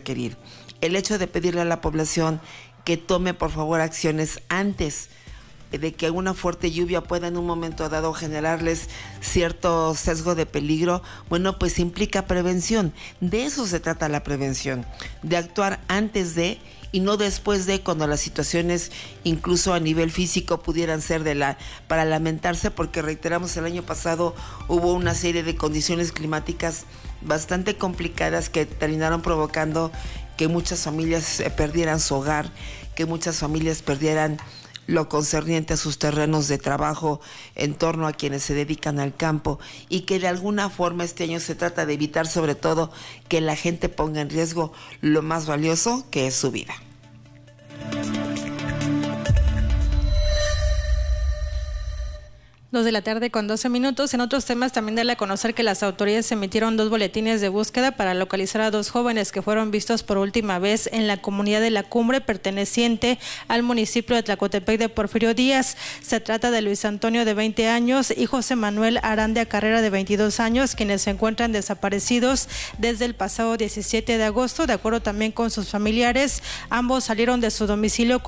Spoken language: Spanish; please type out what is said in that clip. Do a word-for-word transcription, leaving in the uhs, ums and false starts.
requerir. El hecho de pedirle a la población que tome por favor acciones antes de que una fuerte lluvia pueda en un momento dado generarles cierto sesgo de peligro, bueno, pues implica prevención. De eso se trata la prevención, de actuar antes de y no después de, cuando las situaciones incluso a nivel físico pudieran ser de la para lamentarse, porque reiteramos, el año pasado hubo una serie de condiciones climáticas bastante complicadas que terminaron provocando que muchas familias perdieran su hogar, que muchas familias perdieran lo concerniente a sus terrenos de trabajo en torno a quienes se dedican al campo, y que de alguna forma este año se trata de evitar sobre todo que la gente ponga en riesgo lo más valioso, que es su vida. Dos de la tarde con doce minutos. En otros temas, también darle a conocer que las autoridades emitieron dos boletines de búsqueda para localizar a dos jóvenes que fueron vistos por última vez en la comunidad de La Cumbre, perteneciente al municipio de Tlacotepec de Porfirio Díaz. Se trata de Luis Antonio, de veinte años, y José Manuel Arandia Carrera, de veintidós años, quienes se encuentran desaparecidos desde el pasado diecisiete de agosto. De acuerdo también con sus familiares, ambos salieron de su domicilio con